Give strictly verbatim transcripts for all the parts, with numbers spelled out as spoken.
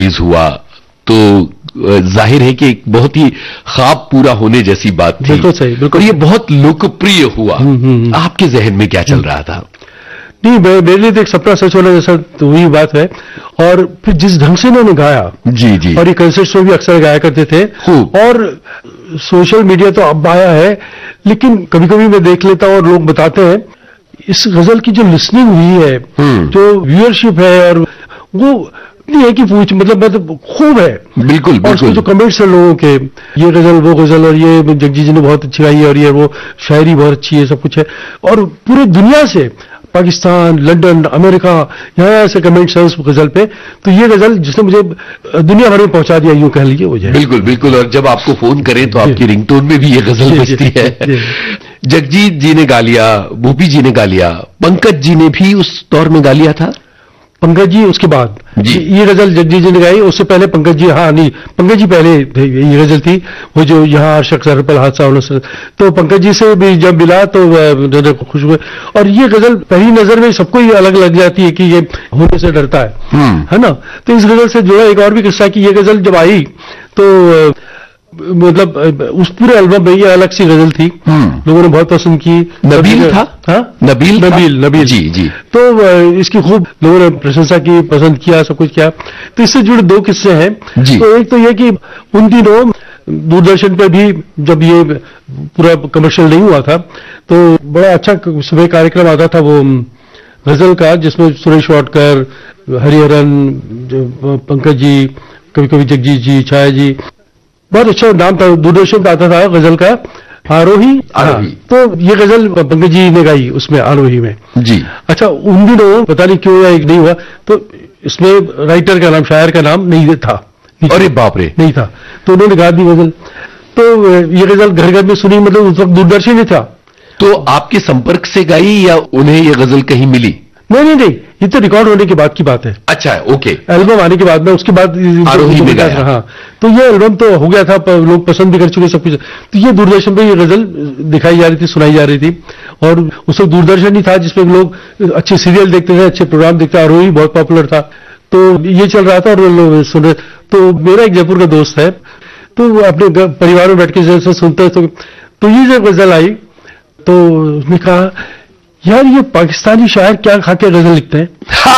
Release हुआ तो जाहिर है कि एक बहुत ही ख्वाब पूरा होने जैसी बात थी। बिल्कुल सही, बिल्कुल। और ये बहुत लोकप्रिय हुआ। आपके जहन में क्या चल रहा था? नहीं, मेरे लिए तो एक सपना सच होना जैसा तो वही बात है। और फिर जिस ढंग से उन्होंने गाया, जी जी, और ये कंसर्ट्स में भी अक्सर गाया करते थे। और सोशल मीडिया तो अब आया है, लेकिन कभी कभी मैं देख लेता हूं और लोग बताते हैं इस गजल की जो लिसनिंग हुई है, जो व्यूअरशिप है, और वो नहीं है कि पूछ मतलब मतलब खूब है। बिल्कुल और उसके जो कमेंट्स हैं लोगों के, ये गजल वो गजल, और ये जगजीत जी ने बहुत अच्छी गाई है, और ये वो शायरी बहुत अच्छी है, सब कुछ है। और पूरी दुनिया से, पाकिस्तान, लंदन, अमेरिका, यहाँ ऐसे कमेंट्स हैं उस गजल पे। तो ये गजल जिसने मुझे दुनिया भर में पहुंचा दिया, यूं कह लीजिए मुझे। बिल्कुल बिल्कुल। और जब आपको फोन करें तो आपकी रिंगटोन में भी ये गजल बजती है। जगजीत जी ने गा लिया, भूपी जी ने गा लिया, पंकज जी ने भी उस दौर में गा लिया था। पंकज जी उसके बाद जी। ये गजल जगजीत जी ने गाई, उससे पहले पंकज जी, हाँ नहीं, पंकज जी पहले ये गजल थी, वो जो यहाँ हर शख्स हर पल हादसा होने से। तो पंकज जी से भी जब मिला तो खुश हुए। और ये गजल पहली नजर में सबको ही अलग लग जाती है कि ये होने से डरता है, है ना। तो इस गजल से जुड़ा एक और भी किस्सा कि ये गजल जब आई तो मतलब उस पूरे एल्बम में ये अलग सी गजल थी, लोगों ने बहुत पसंद की। नबील था, हाँ नबील नबील नबील जी जी। तो इसकी खूब लोगों ने प्रशंसा की, पसंद किया, सब कुछ किया। तो इससे जुड़े दो किस्से हैं। तो एक तो ये कि उन दिनों दूरदर्शन पे भी जब ये पूरा कमर्शियल नहीं हुआ था तो बड़ा अच्छा सुबह कार्यक्रम आता था वो गजल का, जिसमें सुरेश वाडकर, हरिहरन, पंकज जी, कभी कभी जगजीत जी, छाया जी, बहुत अच्छा नाम था। दूरदर्शन पे आता था गजल का, आरोही आरोही। तो ये गजल पंकज जी ने गाई उसमें, आरोही में जी। अच्छा, उन दिनों पता नहीं क्यों या एक नहीं हुआ, तो इसमें राइटर का नाम, शायर का नाम नहीं था। अरे बाप रे, नहीं था। तो उन्होंने गा दी गजल। तो ये गजल घर घर में सुनी, मतलब उस वक्त दूरदर्शन ही था। तो आपके संपर्क से गाई या उन्हें ये गजल कहीं मिली? नहीं नहीं नहीं, ये तो रिकॉर्ड होने के बाद की बात है। अच्छा, ओके। एल्बम आने के बाद में, उसके बाद आरोही में गाया। हाँ, तो ये एल्बम तो हो गया था, लोग पसंद भी कर चुके सब कुछ। तो ये दूरदर्शन पे ये गजल दिखाई जा रही थी, सुनाई जा रही थी। और उस वक्त दूरदर्शन ही था जिसपे लोग अच्छे सीरियल देखते थे, अच्छे प्रोग्राम देखते थे। आरोही बहुत पॉपुलर था, तो ये चल रहा था और लोग सुन रहे। तो मेरा एक जयपुर का दोस्त है, तो अपने परिवार में बैठ के जैसे सुनते तो, तो ये जब गजल आई तो उसने कहा, यार ये पाकिस्तानी शायर क्या खा के गजल लिखते हैं।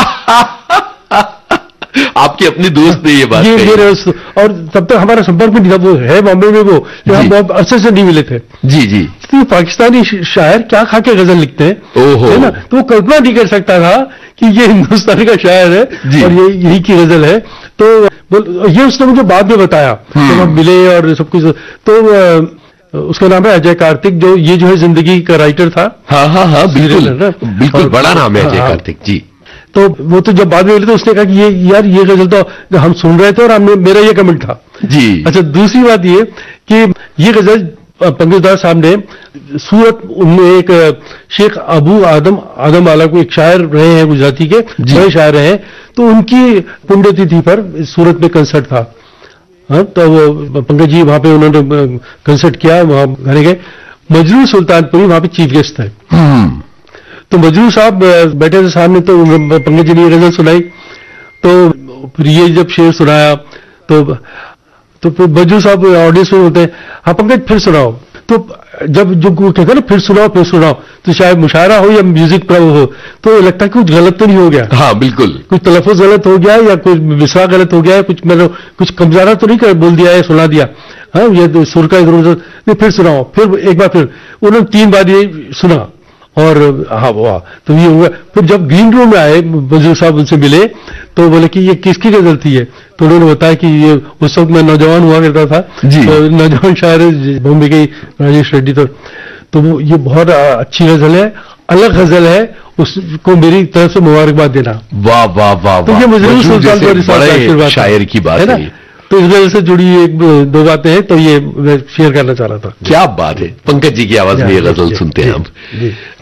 आपके अपने दोस्त ने ये बात ये मेरे, और तब तक हमारा संपर्क भी नहीं था। वो है बॉम्बे में, वो जो हम बहुत अरसे से नहीं मिले थे। जी जी। तो ये पाकिस्तानी शायर क्या खा के गजल लिखते हैं, ओहो, है ना। तो वो कल्पना नहीं कर सकता था कि ये हिंदुस्तानी का शायर है और ये यही की गजल है। तो ये उसने मुझे बाद में बताया जब हम मिले और सब कुछ। तो उसका नाम है अजय कार्तिक, जो ये जो है जिंदगी का राइटर था। हाँ हाँ हाँ, बिल्कुल बिल्कुल, बड़ा नाम है अजय कार्तिक जी। तो वो तो जब बाद में मिले तो उसने कहा कि ये यार ये गजल तो हम सुन रहे थे और हमने, मेरा ये कमेंट था जी। अच्छा, दूसरी बात ये कि ये गजल पंकज दास साहब ने सूरत उनमें एक शेख अबू आदम आदम वाला को एक शायर रहे हैं, गुजराती के बड़े शायर रहे हैं। तो उनकी पुण्यतिथि पर सूरत में कंसर्ट था। हाँ, तो वो पंकज जी वहां पे उन्होंने कंसर्ट किया, वहां घरे गए। मजरू सुल्तानपुरी वहां पे चीफ गेस्ट थे। तो मजरू साहब बैठे थे सामने, तो पंकज जी ने गजल सुनाई। तो फिर ये जब शेर सुनाया तो तो फिर मजरू साहब ऑडियंस में होते हैं, हाँ पंकज फिर सुनाओ। तो जब जो कहते हैं ना फिर सुनाओ फिर सुनाओ, तो शायद मुशायरा हो या म्यूजिक पर हो, तो लगता है कि कुछ गलत तो नहीं हो गया। हाँ बिल्कुल, कुछ तलफ़ुज़ गलत हो गया या कुछ मिसरा गलत हो गया, कुछ मतलब कुछ कमज़ारा तो नहीं कर बोल दिया है, सुना दिया। हाँ, ये सुर का इधर उधर नहीं, फिर सुनाओ। फिर एक बार फिर उन्होंने तीन बार ये सुना और हाँ वाह, तो ये हुआ। फिर जब ग्रीन रूम में आए मजरू साहब, उनसे मिले तो बोले कि ये किसकी गजल थी है। तो उन्होंने बताया कि ये उस वक्त मैं नौजवान हुआ करता था, तो नौजवान शायर बॉम्बे के राजेश रेड्डी। तो तो वो ये बहुत अच्छी गजल है, अलग गजल है, उसको मेरी तरफ से मुबारकबाद देना। वाह वाह वाह, तो ये मजरू सुल्तान शायर की बात है। तो इस वजह से जुड़ी एक दो बातें हैं, तो ये मैं शेयर करना चाह रहा था। क्या बात है, पंकज जी की आवाज में ये गजल सुनते हैं हम।